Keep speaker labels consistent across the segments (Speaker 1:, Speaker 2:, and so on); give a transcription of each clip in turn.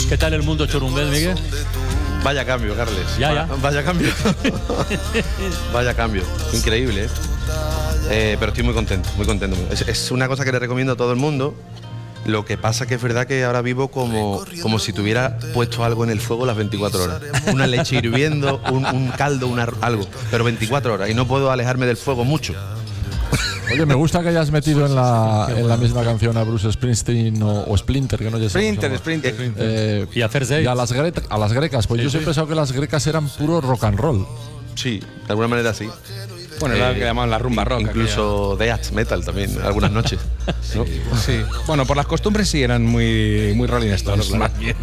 Speaker 1: ¿Qué tal el mundo chorumbel, Miguel?
Speaker 2: Vaya cambio, Carles.
Speaker 1: Ya.
Speaker 2: Vaya cambio. Vaya cambio. Increíble, pero estoy muy contento, muy contento. Es una cosa que le recomiendo a todo el mundo. Lo que pasa que es verdad que ahora vivo como si tuviera puesto algo en el fuego las 24 horas. Una leche hirviendo, un caldo, algo. Pero 24 horas. Y no puedo alejarme del fuego mucho.
Speaker 3: Oye, me gusta que hayas metido en la misma canción a Bruce Springsteen o Splinter, que no sé.
Speaker 4: Splinter.
Speaker 1: Y a Thursday.
Speaker 3: Y a las grecas, pues yo siempre he pensado que las grecas eran puro rock and roll.
Speaker 2: Sí, de alguna manera sí.
Speaker 4: Bueno, era lo que llamaban la rumba rock.
Speaker 2: Incluso death metal también, algunas noches, ¿no?
Speaker 4: Sí. Bueno, por las costumbres sí eran muy Rolling Stones, claro. Más bien.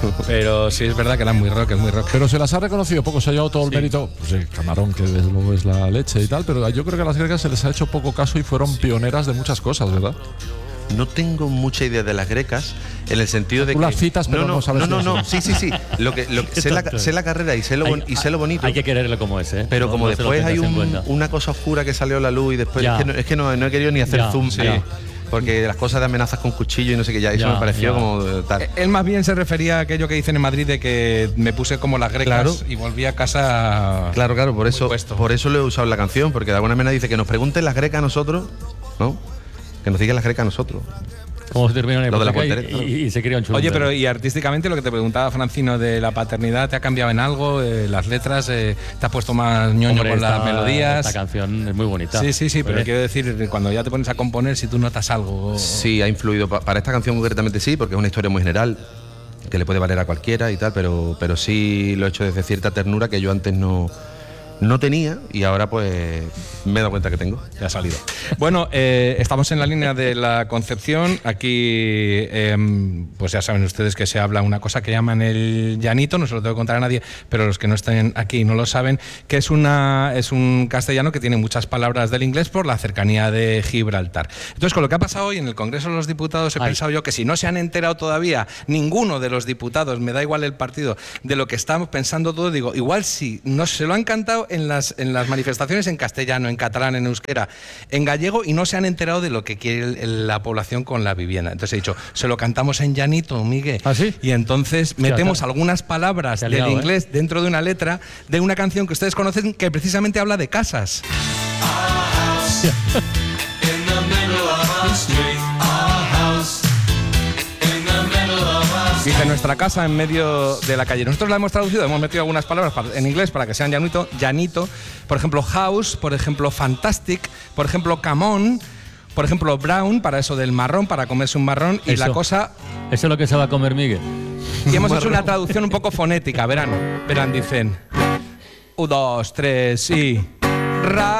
Speaker 4: Pero sí es verdad que eran muy rock, es muy rock.
Speaker 3: Pero se las ha reconocido poco, se ha llevado todo el mérito. Pues Camarón, que desde luego es la leche y tal, pero yo creo que a las grecas se les ha hecho poco caso y fueron pioneras de muchas cosas, ¿verdad?
Speaker 2: No tengo mucha idea de las grecas en el sentido de
Speaker 3: que
Speaker 2: las
Speaker 3: citas, pero no sabes.
Speaker 2: No. Sí. Lo que sé la carrera y sé lo bonito.
Speaker 1: Hay que quererlo como es, ¿eh?
Speaker 2: Pero como después hay una cosa oscura que salió a la luz y después es que no he querido ni hacer zoom. Sí. Porque las cosas de amenazas con cuchillo y no sé qué, eso me pareció como tal.
Speaker 4: Él más bien se refería a aquello que dicen en Madrid de que me puse como las grecas y volví a casa.
Speaker 2: Claro, por eso lo he usado en la canción, porque de alguna manera dice que nos pregunten las grecas a nosotros, ¿no? Que nos digan las grecas a nosotros.
Speaker 1: ¿Cómo se terminó en
Speaker 2: lo de la
Speaker 1: y se crea un chulo?
Speaker 4: Oye, pero y artísticamente lo que te preguntaba Francino de la paternidad, ¿te ha cambiado en algo? Las letras, ¿te has puesto más ñoño con las melodías?
Speaker 1: Esta canción es muy bonita.
Speaker 4: Sí, pero quiero decir, cuando ya te pones a componer, si tú notas algo.
Speaker 2: Sí, ha influido. Para esta canción concretamente sí, porque es una historia muy general, que le puede valer a cualquiera y tal, pero sí lo he hecho desde cierta ternura que yo antes no tenía y ahora pues me he dado cuenta que tengo.
Speaker 4: Ya ha salido. Bueno, estamos en la línea de la Concepción. Aquí, pues ya saben ustedes que se habla una cosa que llaman el llanito, no se lo tengo que contar a nadie, pero los que no estén aquí no lo saben, que es un castellano que tiene muchas palabras del inglés por la cercanía de Gibraltar. Entonces, con lo que ha pasado hoy en el Congreso de los Diputados, he pensado yo que si no se han enterado todavía ninguno de los diputados, me da igual el partido, de lo que estamos pensando todos, digo, igual si no se lo han cantado en las manifestaciones en castellano, en catalán, en euskera, en gallego y no se han enterado de lo que quiere la población con la vivienda. Entonces he dicho, se lo cantamos en llanito, Miguel.
Speaker 1: ¿Ah, sí?
Speaker 4: Y entonces metemos algunas palabras del inglés dentro de una letra de una canción que ustedes conocen que precisamente habla de casas. Dice nuestra casa en medio de la calle. Nosotros la hemos traducido, hemos metido algunas palabras en inglés para que sean llanito. Por ejemplo, house, por ejemplo, fantastic, por ejemplo, come on, por ejemplo, brown, para eso del marrón, para comerse un marrón. Y la cosa...
Speaker 1: Eso es lo que se va a comer Miguel.
Speaker 4: Y hemos hecho una traducción un poco fonética, verán, dicen 1, 2, 3 y...